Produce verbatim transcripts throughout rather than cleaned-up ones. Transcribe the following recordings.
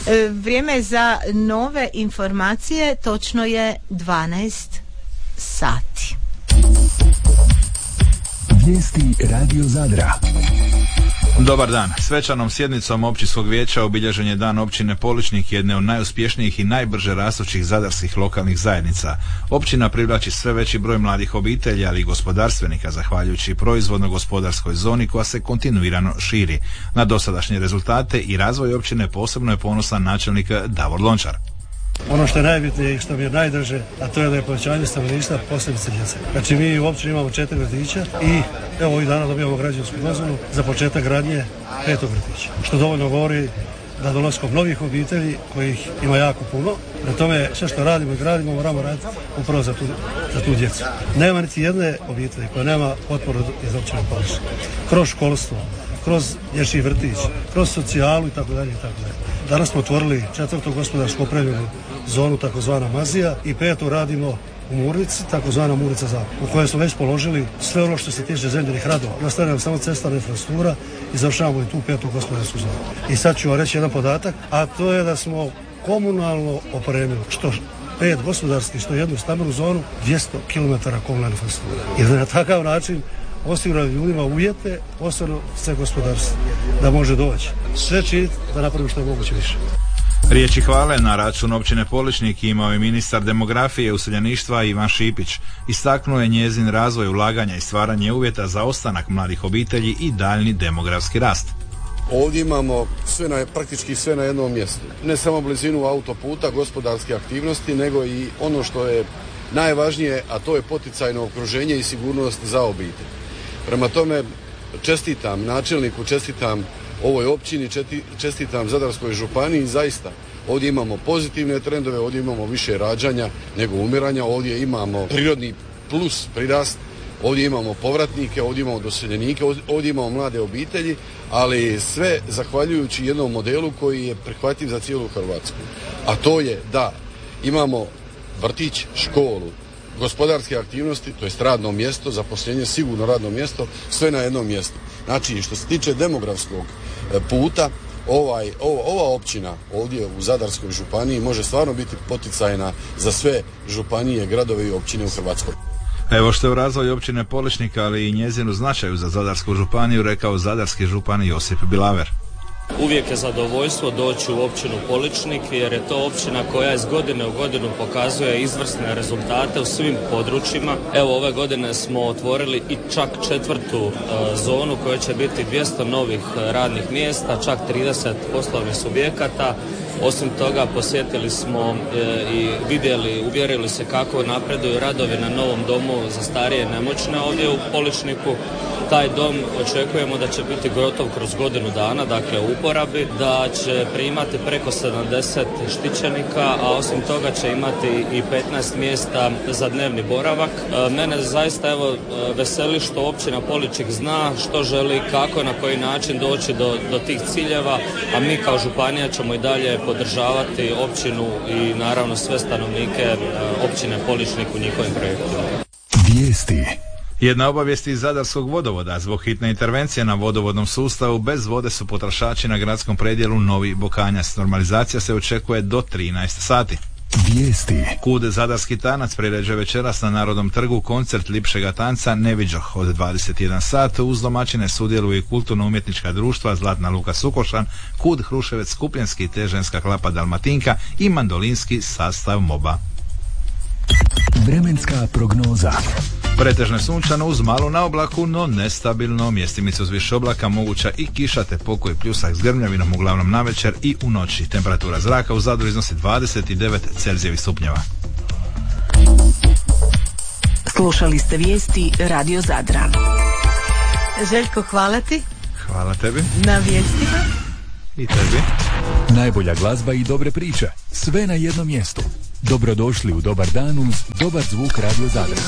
Vrijeme je za nove informacije, točno je dvanaest sati. Vijesti Radio Zadra. Dobar dan. Svečanom sjednicom općinskog vijeća obilježen je dan općine Poličnik, jedne od najuspješnijih i najbrže rastućih zadarskih lokalnih zajednica. Općina privlači sve veći broj mladih obitelji, ali i gospodarstvenika, zahvaljujući proizvodno-gospodarskoj zoni koja se kontinuirano širi. Na dosadašnje rezultate i razvoj općine posebno je ponosan načelnik Davor Lončar. Ono što je najbitnije i što mi je najdraže, a to je da je povećanje stanovništva, posebice djece. Znači mi u općini imamo četiri vrtića i evo ovih dana dobijamo građevinsku dozvolu za početak gradnje petog vrtića. Što dovoljno govori da dolaskom novih obitelji, kojih ima jako puno, na tome sve što radimo i gradimo moramo raditi upravo za tu, za tu djecu. Nema niti jedne obitelji koja nema potporu iz općine Poličnik. Kroz školstvo, kroz dječji vrtić, kroz socijalu i tako dalje i tako dalje. Danas smo otvorili četvrtu gospodarsku opremljenu zonu, takozvana Mazija, i petu radimo u Murnici, takozvana Murnica Zapad, u kojoj smo već položili sve ono što se tiče zemljenih radova. Nastavljamo nam samo cestarna infrastruktura i završavamo i tu petu gospodarsku zonu. I sad ću vam reći jedan podatak, a to je da smo komunalno opremili što pet gospodarskih, što jednu stambenu zonu, dvjesto kilometara komunalne infrastrukture. I da na takav način osigurali ljudima uvjete, posebno sve gospodarstvo, da može doći. Sve činiti da napravimo što je moguće više. Riječi hvale na račun općine Poličnik imao je ministar demografije i useljeništva Ivan Šipić. Istaknuo je njezin razvoj, ulaganja i stvaranje uvjeta za ostanak mladih obitelji i daljnji demografski rast. Ovdje imamo sve na, praktički sve na jednom mjestu. Ne samo blizinu autoputa, gospodarske aktivnosti, nego i ono što je najvažnije, a to je poticajno okruženje i sigurnost za obitelj. Prema tome, čestitam načelniku, čestitam ovoj općini, čestitam Zadarskoj županiji. Zaista, ovdje imamo pozitivne trendove, ovdje imamo više rađanja nego umiranja, ovdje imamo prirodni plus prirast, ovdje imamo povratnike, ovdje imamo doseljenike, ovdje imamo mlade obitelji, ali sve zahvaljujući jednom modelu koji je prihvatljiv za cijelu Hrvatsku. A to je da imamo vrtić, školu, gospodarske aktivnosti, to jest radno mjesto, zaposlenje, sigurno radno mjesto, sve na jednom mjestu. Znači, što se tiče demografskog puta, ovaj, ova, ova općina ovdje u Zadarskoj županiji može stvarno biti poticajna za sve županije, gradove i općine u Hrvatskoj. Evo što je u razvoju općine Poličnik, ali i njezinu značaju za Zadarsku županiju, rekao zadarski župan Josip Bilaver. Uvijek je zadovoljstvo doći u općinu Poličnik, jer je to općina koja iz godine u godinu pokazuje izvrsne rezultate u svim područjima. Evo, ove godine smo otvorili i čak četvrtu e, zonu koja će biti dvjesto novih radnih mjesta, čak trideset poslovnih subjekata. Osim toga, posjetili smo e, i vidjeli, uvjerili se kako napreduju radovi na novom domu za starije i nemoćne ovdje u Poličniku. Taj dom očekujemo da će biti gotov kroz godinu dana, dakle u uporabi, da će primati preko sedamdeset štićenika, a osim toga će imati i petnaest mjesta za dnevni boravak. E, mene zaista evo veseli što općina Poličnik zna što želi, kako, na koji način doći do, do tih ciljeva, a mi kao županija ćemo i dalje podržavati općinu i naravno sve stanovnike e, općine Poličnik u njihovim projektima. Vijesti. Jedna obavijest iz Zadarskog vodovoda. Zbog hitne intervencije na vodovodnom sustavu bez vode su potrošači na gradskom predjelu Novi Bokanjac. Normalizacija se očekuje do trinaest sati. Vijesti. Kud Zadarski tanac priređuje večeras na Narodnom trgu koncert lipšega tanca Neviđoh od dvadeset jedan sat. Uz domaćine sudjeluju i kulturno-umjetnička društva Zlatna Luka Sukošan, Kud Hruševec Skupljenski te ženska klapa Dalmatinka i mandolinski sastav Moba. Vremenska prognoza. Pretežno sunčano uz malo na oblaku, no nestabilno, mjestimice uz više oblaka, moguća i kiša te pokoj pljusak s grmljavinom uglavnom navečer i u noći. Temperatura zraka u Zadru iznosi dvadeset devet Celzijevih stupnjeva. Slušali ste vijesti Radio Zadra. Željko, hvala ti. Hvala tebi. Na vijestima. I tebi. Najbolja glazba i dobre priče. Sve na jednom mjestu. Dobrodošli u dobar dan uz dobar zvuk Radio Zadra.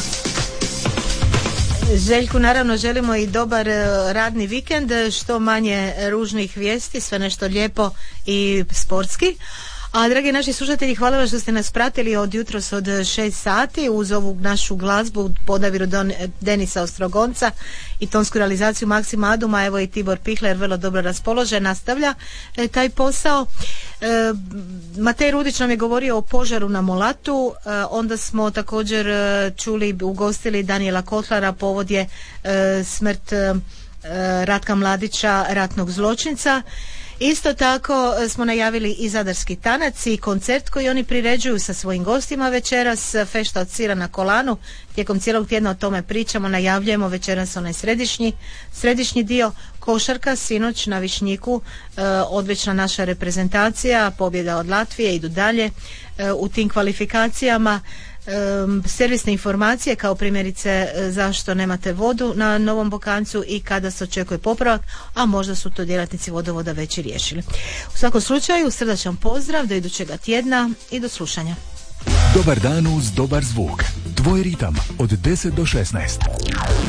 Željku naravno želimo i dobar radni vikend, što manje ružnih vijesti, sve nešto lijepo i sportski. A dragi naši slušatelji, hvala vam što ste nas pratili od jutros od šest sati uz ovu našu glazbu podaviru Don, Denisa Ostrogonca i tonsku realizaciju Maksima Aduma. Evo i Tibor Pihler vrlo dobro raspoložen nastavlja e, taj posao. Matej Rudić nam je govorio o požaru na Molatu, onda smo također čuli, ugostili Danijela Kotlara, povod je smrt Ratka Mladića, ratnog zločinca. Isto tako smo najavili i Zadarski tanac i koncert koji oni priređuju sa svojim gostima večeras, fešta od sira na kolanu. Tijekom cijelog tjedna o tome pričamo, najavljujemo večeras onaj središnji, središnji dio. Košarka, sinoć na Višnjiku, e, odlična naša reprezentacija, pobjeda od Latvije, idu dalje e, u tim kvalifikacijama. E, servisne informacije kao primjerice e, zašto nemate vodu na Novom Bokancu i kada se očekuje popravak, a možda su to djelatnici vodovoda već i riješili. U svakom slučaju srdačan pozdrav do idućega tjedna i do slušanja. Dobar dan uz dobar zvuk. Tvoj ritam od deset do šesnaest.